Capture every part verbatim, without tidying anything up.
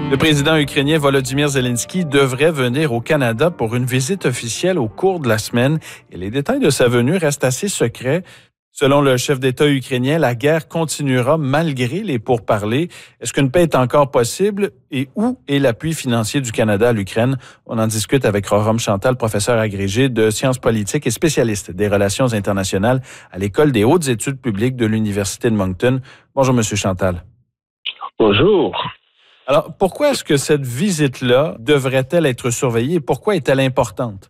Le président ukrainien Volodymyr Zelensky devrait venir au Canada pour une visite officielle au cours de la semaine et les détails de sa venue restent assez secrets. Selon le chef d'État ukrainien, la guerre continuera malgré les pourparlers. Est-ce qu'une paix est encore possible et où est l'appui financier du Canada à l'Ukraine? On en discute avec Rorom Chantal, professeur agrégé de sciences politiques et spécialiste des relations internationales à l'École des hautes études publiques de l'Université de Moncton. Bonjour, Monsieur Chantal. Bonjour. Alors, pourquoi est-ce que cette visite-là devrait-elle être surveillée et pourquoi est-elle importante?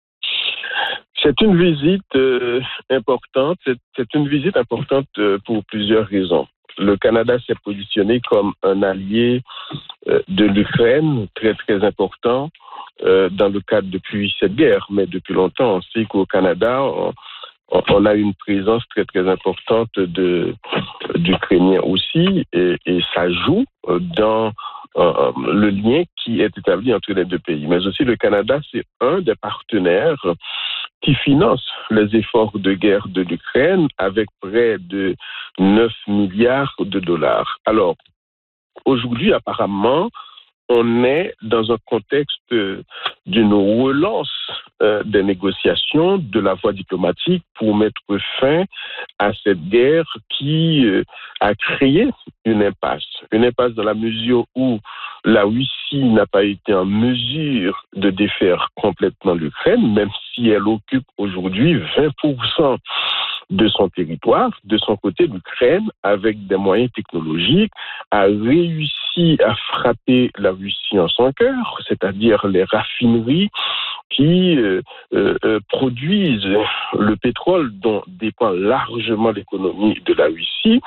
C'est une visite euh, importante. C'est, c'est une visite importante euh, pour plusieurs raisons. Le Canada s'est positionné comme un allié euh, de l'Ukraine, très très important euh, dans le cadre depuis cette guerre. Mais depuis longtemps, on sait qu'au Canada, on, on a une présence très très importante de d'Ukrainiens aussi, et, et ça joue dans euh, le lien qui est établi entre les deux pays. Mais aussi le Canada, c'est un des partenaires qui finance les efforts de guerre de l'Ukraine avec près de neuf milliards de dollars. Alors, aujourd'hui, apparemment, on est dans un contexte d'une relance euh, des négociations de la voie diplomatique pour mettre fin à cette guerre qui euh, a créé une impasse. Une impasse dans la mesure où la Russie n'a pas été en mesure de défaire complètement l'Ukraine, même si elle occupe aujourd'hui vingt pour cent de son territoire. De son côté, l'Ukraine, avec des moyens technologiques, a réussi à frapper la Russie en son cœur, c'est-à-dire les raffineries qui euh, euh, produisent le pétrole dont dépend largement l'économie de la Russie.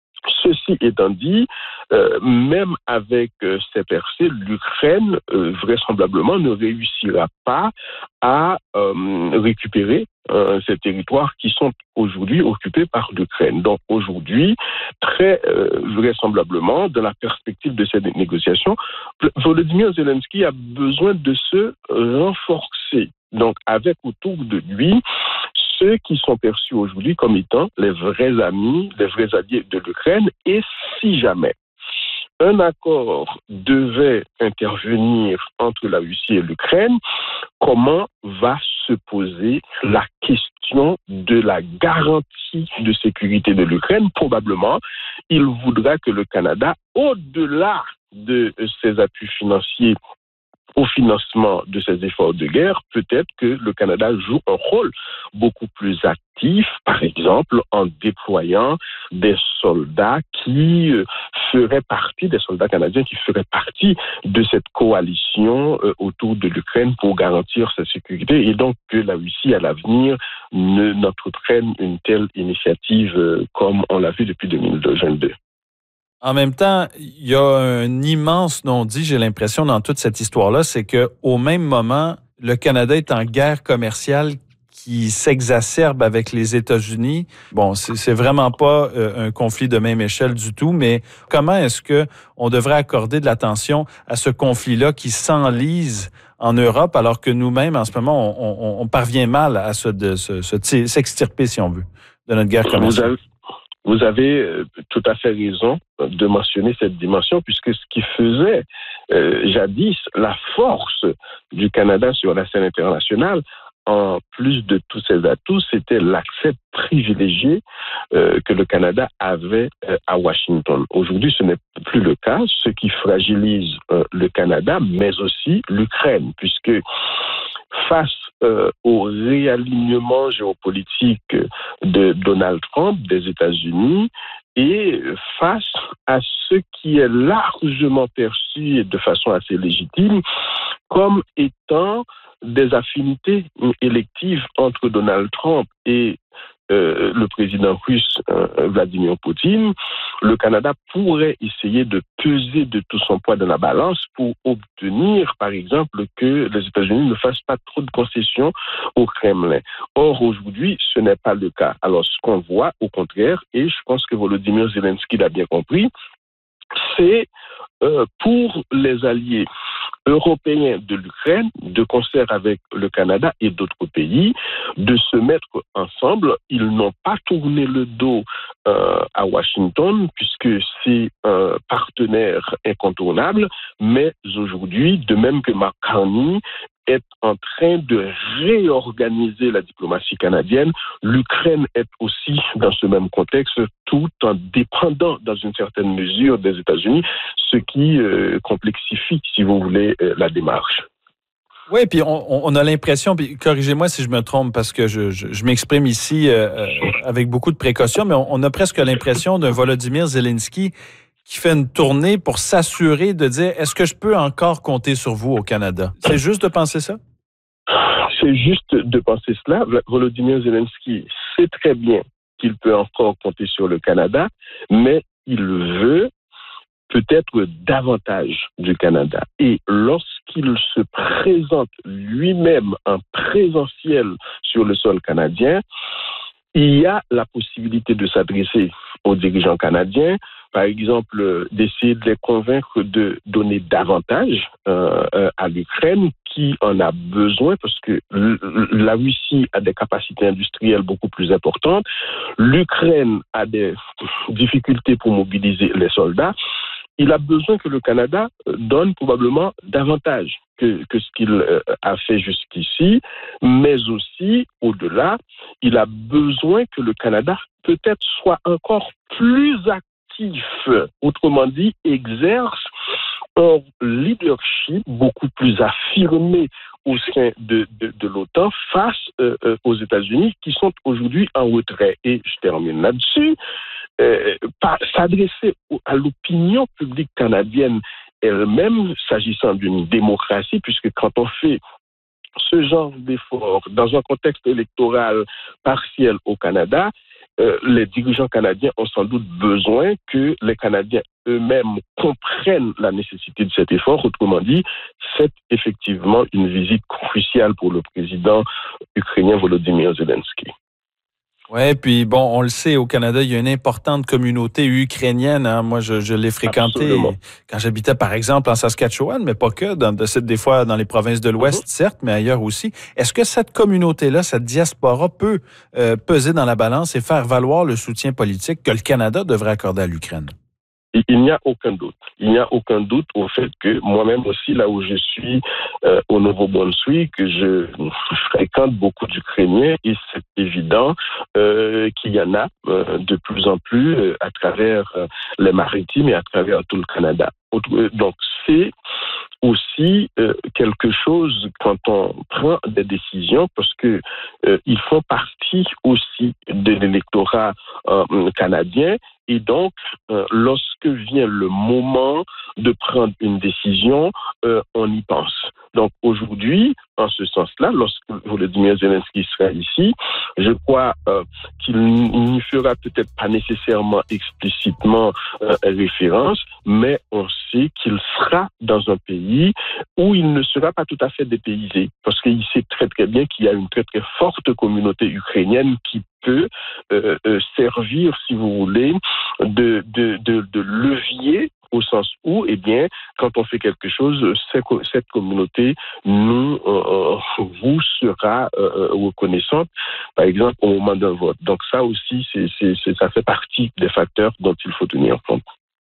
Ceci étant dit, euh, même avec euh, ces percées, l'Ukraine, euh, vraisemblablement, ne réussira pas à euh, récupérer euh, ces territoires qui sont aujourd'hui occupés par l'Ukraine. Donc aujourd'hui, très euh, vraisemblablement, dans la perspective de cette négociation, Volodymyr Zelensky a besoin de se renforcer. Donc avec autour de lui ceux qui sont perçus aujourd'hui comme étant les vrais amis, les vrais alliés de l'Ukraine. Et si jamais un accord devait intervenir entre la Russie et l'Ukraine, comment va se poser la question de la garantie de sécurité de l'Ukraine? Probablement, il voudra que le Canada, au-delà de ses appuis financiers au financement de ces efforts de guerre, peut-être que le Canada joue un rôle beaucoup plus actif, par exemple en déployant des soldats qui euh, feraient partie, des soldats canadiens qui feraient partie de cette coalition euh, autour de l'Ukraine pour garantir sa sécurité, et donc que la Russie à l'avenir ne n'entreprenne une telle initiative euh, comme on l'a vu depuis deux mille vingt-deux. En même temps, il y a un immense non-dit, j'ai l'impression, dans toute cette histoire-là, c'est qu'au même moment, le Canada est en guerre commerciale qui s'exacerbe avec les États-Unis. Bon, c'est, c'est vraiment pas euh, un conflit de même échelle du tout, mais comment est-ce que on devrait accorder de l'attention à ce conflit-là qui s'enlise en Europe, alors que nous-mêmes, en ce moment, on, on, on parvient mal à se, de, se, se, s'extirper, si on veut, de notre guerre commerciale? Vous avez tout à fait raison de mentionner cette dimension, puisque ce qui faisait euh, jadis la force du Canada sur la scène internationale, en plus de tous ses atouts, c'était l'accès privilégié euh, que le Canada avait euh, à Washington. Aujourd'hui, ce n'est plus le cas, ce qui fragilise euh, le Canada, mais aussi l'Ukraine, puisque face euh, au réalignement géopolitique de Donald Trump des États-Unis et face à ce qui est largement perçu de façon assez légitime comme étant des affinités électives entre Donald Trump et euh, le président russe euh, Vladimir Poutine, le Canada pourrait essayer de peser de tout son poids dans la balance pour obtenir, par exemple, que les États-Unis ne fassent pas trop de concessions au Kremlin. Or, aujourd'hui, ce n'est pas le cas. Alors, ce qu'on voit, au contraire, et je pense que Volodymyr Zelensky l'a bien compris, c'est euh, pour les alliés européens de l'Ukraine, de concert avec le Canada et d'autres pays, de se mettre ensemble. Ils n'ont pas tourné le dos euh, à Washington, puisque c'est un partenaire incontournable, mais aujourd'hui, de même que Mark Carney est en train de réorganiser la diplomatie canadienne, l'Ukraine est aussi dans ce même contexte, tout en dépendant dans une certaine mesure des États-Unis, ce qui euh, complexifie, si vous voulez, euh, la démarche. Oui, puis on, on a l'impression, puis corrigez-moi si je me trompe, parce que je, je, je m'exprime ici euh, avec beaucoup de précautions, mais on, on a presque l'impression d'un Volodymyr Zelensky qui fait une tournée pour s'assurer de dire « Est-ce que je peux encore compter sur vous au Canada? » C'est juste de penser ça? C'est juste de penser cela. Volodymyr Zelensky sait très bien qu'il peut encore compter sur le Canada, mais il veut peut-être davantage du Canada. Et lorsqu'il se présente lui-même en présentiel sur le sol canadien, il y a la possibilité de s'adresser aux dirigeants canadiens, par exemple, d'essayer de les convaincre de donner davantage euh, euh, à l'Ukraine qui en a besoin parce que la Russie a des capacités industrielles beaucoup plus importantes. L'Ukraine a des difficultés pour mobiliser les soldats. Il a besoin que le Canada donne probablement davantage que, que ce qu'il a fait jusqu'ici, mais aussi, au-delà, il a besoin que le Canada peut-être soit encore plus actif, autrement dit, exerce un leadership beaucoup plus affirmé au sein de, de, de l'OTAN face euh, aux États-Unis qui sont aujourd'hui en retrait. Et je termine là-dessus. Euh, par, s'adresser à l'opinion publique canadienne elle-même, s'agissant d'une démocratie, puisque quand on fait ce genre d'effort dans un contexte électoral partiel au Canada, euh, les dirigeants canadiens ont sans doute besoin que les Canadiens eux-mêmes comprennent la nécessité de cet effort. Autrement dit, c'est effectivement une visite cruciale pour le président ukrainien Volodymyr Zelensky. Oui, puis bon, on le sait, au Canada, il y a une importante communauté ukrainienne. Hein. Moi, je, je l'ai fréquentée Absolument. Quand j'habitais, par exemple, en Saskatchewan, mais pas que, dans, des fois dans les provinces de l'Ouest, mm-hmm. certes, mais ailleurs aussi. Est-ce que cette communauté-là, cette diaspora, peut euh, peser dans la balance et faire valoir le soutien politique que le Canada devrait accorder à l'Ukraine? Il n'y a aucun doute. Il n'y a aucun doute au fait que moi-même aussi, là où je suis, euh, au Nouveau-Brunswick, je fréquente beaucoup d'Ukrainiens et c'est évident euh, qu'il y en a euh, de plus en plus euh, à travers euh, les maritimes et à travers tout le Canada. Donc, c'est aussi euh, quelque chose quand on prend des décisions parce que euh, ils font partie aussi de l'électorat euh, canadien et donc euh, lorsque vient le moment de prendre une décision, euh, on y pense. Donc aujourd'hui, en ce sens-là, lorsque Volodymyr Zelensky sera ici, je crois euh, qu'il n'y fera peut-être pas nécessairement explicitement euh, référence, mais on sait qu'il sera dans un pays où il ne sera pas tout à fait dépaysé, parce qu'il sait très très bien qu'il y a une très très forte communauté ukrainienne qui peut euh, euh, servir, si vous voulez, de, de, de, de levier au sens où, eh bien, quand on fait quelque chose, cette communauté nous euh, vous sera euh, reconnaissante, par exemple, au moment d'un vote. Donc ça aussi, c'est, c'est, c'est, ça fait partie des facteurs dont il faut tenir compte.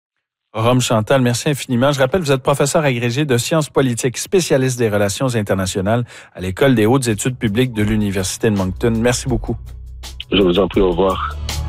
Rome Chantal, merci infiniment. Je rappelle, vous êtes professeur agrégé de sciences politiques, spécialiste des relations internationales à l'École des hautes études publiques de l'Université de Moncton. Merci beaucoup. Je vous en prie, au revoir.